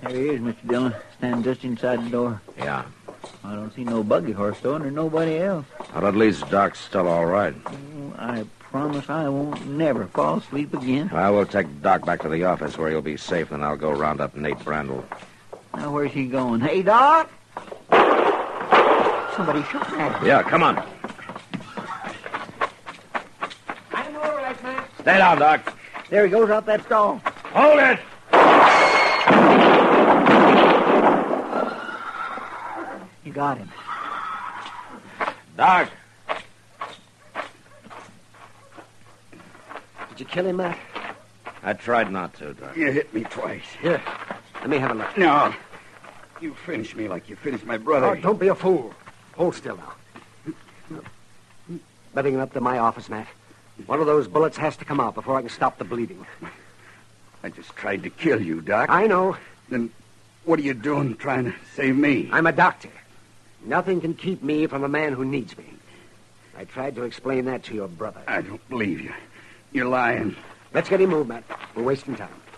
There he is, Mr. Dillon, standing just inside the door. Yeah. I don't see no buggy horse, though, and there's nobody else. Well, at least Doc's still all right. Oh, I promise I won't never fall asleep again. Well, we'll take Doc back to the office where he'll be safe, and I'll go round up Nate Brandel. Now, where's he going? Hey, Doc! Somebody shooting at him. Yeah, come on. I'm all right, man. Stay down, Doc. There he goes out that stall. Hold it! You got him. Doc. Did you kill him, Matt? I tried not to, Doc. You hit me twice. Here, let me have a look. No. You finished me like you finished my brother. Oh, don't be a fool. Hold still now. Bedding up to my office, Matt. One of those bullets has to come out before I can stop the bleeding. I just tried to kill you, Doc. I know. Then what are you doing trying to save me? I'm a doctor. Nothing can keep me from a man who needs me. I tried to explain that to your brother. I don't believe you. You're lying. Let's get him moved, Matt. We're wasting time.